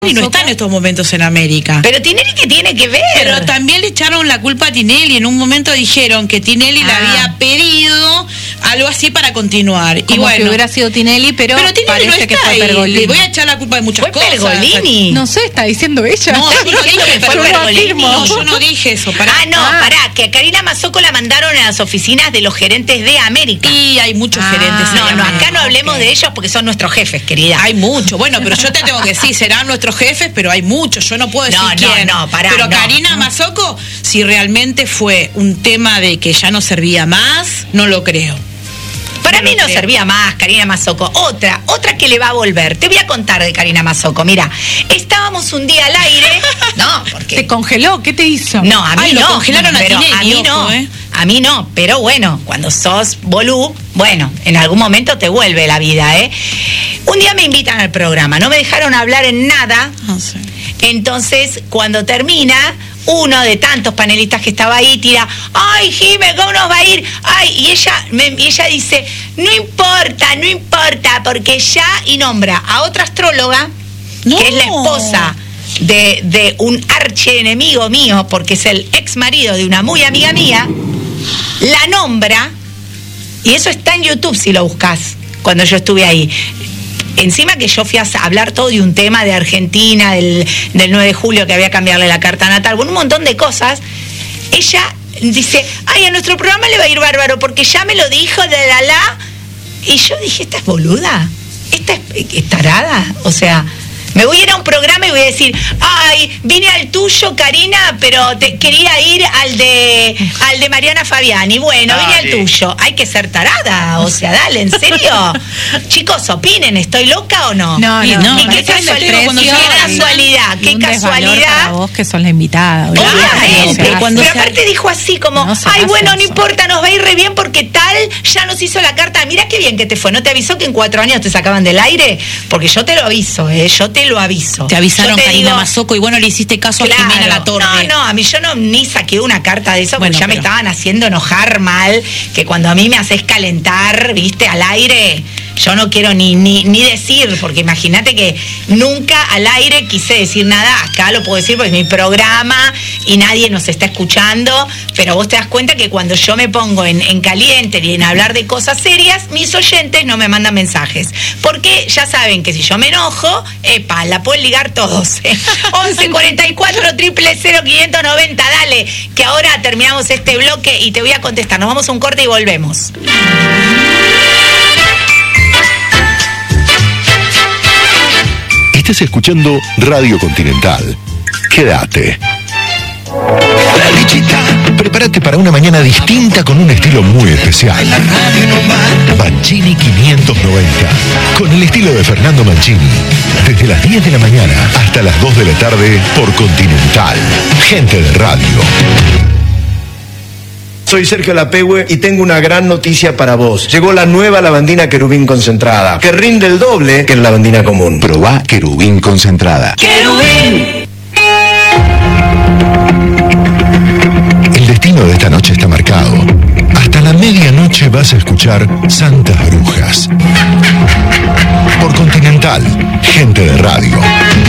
Y no está en estos momentos en América. Pero Tinelli, ¿qué tiene que ver? Pero también le echaron la culpa a Tinelli. En un momento dijeron que Tinelli le había pedido algo así para continuar. Como y bueno, que hubiera sido Tinelli, pero Tinelli parece no está que fue ahí. Pergolini. Le voy a echar la culpa de muchas cosas. Pergolini? No sé, está diciendo ella. No, yo no dije que fue fue Pergolini. Pergolini. No, yo no dije eso. Pará. Pará, que a Karina Mazzocco la mandaron a las oficinas de los gerentes de América. Y hay muchos gerentes. No, en América. acá no hablemos de ellos porque son nuestros jefes, querida. Hay muchos. Bueno, pero yo te tengo que decir, serán nuestros jefes, pero hay muchos. Yo no puedo decir quién. Pero Karina Mazzocco, si realmente fue un tema de que ya no servía más, no lo creo. Para mí no servía más Karina Mazzocco. Otra que le va a volver. Te voy a contar de Karina Mazzocco. Mira, estábamos un día al aire. No, porque ¿te congeló? ¿Qué te hizo? No, a mí lo no. Congelaron pero Tinelli, a mí no. A mí no. Pero bueno, cuando sos bolú, bueno, en algún momento te vuelve la vida, ¿eh? Un día me invitan al programa. No me dejaron hablar en nada. No sé. Entonces, cuando termina, uno de tantos panelistas que estaba ahí tira, ay, Jime, ¿cómo nos va a ir? Ay, y ella dice, no importa, porque ya, y nombra a otra astróloga, que es la esposa de un archienemigo mío, porque es el ex marido de una muy amiga mía, la nombra, y eso está en YouTube si lo buscas, cuando yo estuve ahí. Encima que yo fui a hablar todo de un tema de Argentina, del 9 de julio, que había que cambiarle la carta natal, bueno, un montón de cosas. Ella dice, ay, a nuestro programa le va a ir bárbaro, porque ya me lo dijo, y yo dije, ¿esta es boluda? ¿Esta es tarada? O sea, me voy a ir a un programa y voy a decir, ay, vine al tuyo, Karina, pero quería ir al de Mariana Fabiani. Bueno, vine al tuyo. Hay que ser tarada, o sea, dale, ¿en serio? Chicos, opinen, ¿estoy loca o no? No. Y qué casualidad, qué casualidad. Para vos que son la invitada. Obviamente, pero cuando aparte dijo así como, ay, bueno, no importa, nos va a ir re bien porque tal ya nos hizo la carta. Mira qué bien que te fue. ¿No te avisó que en 4 años te sacaban del aire? Porque yo te lo aviso, yo te lo aviso. Te avisaron, Karina Mazzocco, y bueno, le hiciste caso a Jimena Latorre. No, a mí yo ni saqué una carta de eso, porque ya me estaban haciendo enojar mal, que cuando a mí me haces calentar, viste, al aire, yo no quiero ni decir, porque imagínate que nunca al aire quise decir nada, acá lo puedo decir porque es mi programa y nadie nos está escuchando, pero vos te das cuenta que cuando yo me pongo en caliente y en hablar de cosas serias, mis oyentes no me mandan mensajes, porque ya saben que si yo me enojo, la pueden ligar todos. 11 44 000 590, dale, que ahora terminamos este bloque y te voy a contestar. Nos vamos a un corte y volvemos. Estás escuchando Radio Continental. Quédate. La Lichita. Prepárate para una mañana distinta con un estilo muy especial. Mancini 590. Con el estilo de Fernando Mancini. Desde las 10 de la mañana hasta las 2 de la tarde por Continental. Gente de radio. Soy Sergio Lapehue y tengo una gran noticia para vos. Llegó la nueva lavandina Querubín concentrada, que rinde el doble que la lavandina común. Probá Querubín concentrada. ¡Querubín! El destino de esta noche está marcado. Hasta la medianoche vas a escuchar Santas Brujas. Por Continental, gente de radio.